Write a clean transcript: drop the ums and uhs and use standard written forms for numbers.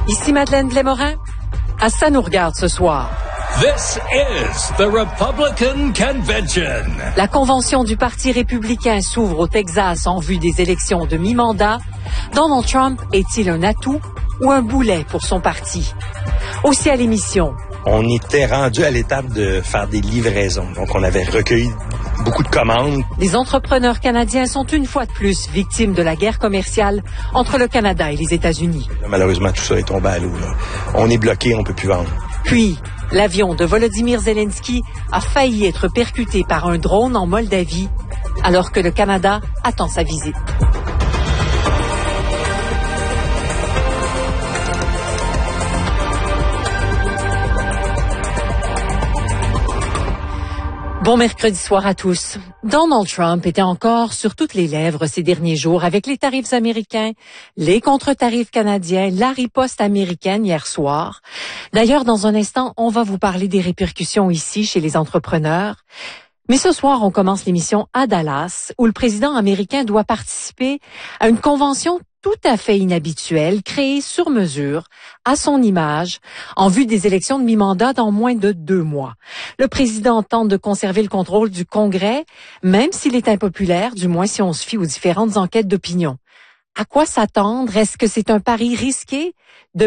Ici Madeleine Blais-Morin. À ça nous regarde ce soir. This is the Republican Convention. La convention du Parti républicain s'ouvre au Texas en vue des élections de mi-mandat. Donald Trump est-il un atout ou un boulet pour son parti? Aussi à l'émission. On était rendu à l'étape de faire des livraisons. Donc, on avait recueilli beaucoup de commandes. Les entrepreneurs canadiens sont une fois de plus victimes de la guerre commerciale entre le Canada et les États-Unis. Malheureusement, tout ça est tombé à l'eau. On est bloqué, on peut plus vendre. Puis, l'avion de Volodymyr Zelensky a failli être percuté par un drone en Moldavie, alors que le Canada attend sa visite. Bon mercredi soir à tous. Donald Trump était encore sur toutes les lèvres ces derniers jours avec les tarifs américains, les contre-tarifs canadiens, la riposte américaine hier soir. D'ailleurs, dans un instant, on va vous parler des répercussions ici chez les entrepreneurs. Mais ce soir, on commence l'émission à Dallas, où le président américain doit participer à une convention tout à fait inhabituelle, créée sur mesure, à son image, en vue des élections de mi-mandat dans moins de 2 mois. Le président tente de conserver le contrôle du Congrès, même s'il est impopulaire, du moins si on se fie aux différentes enquêtes d'opinion. À quoi s'attendre? Est-ce que c'est un pari risqué de